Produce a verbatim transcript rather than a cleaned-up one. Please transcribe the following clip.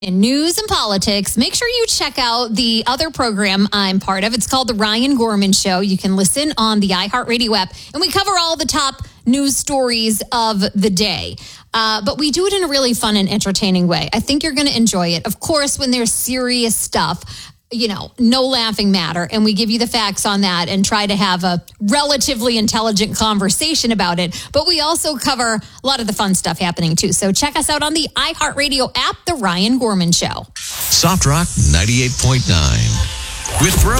In news and politics, make sure you check out the other program I'm part of. It's called The Ryan Gorman Show. You can listen on the iHeartRadio app, and we cover all the top news stories of the day. Uh, but we do it in a really fun and entertaining way. I think you're going to enjoy it. Of course, when there's serious stuff, you know, no laughing matter. And we give you the facts on that and try to have a relatively intelligent conversation about it. But we also cover a lot of the fun stuff happening too. So check us out on the iHeartRadio app, The Ryan Gorman Show. Soft Rock ninety-eight point nine with Rose.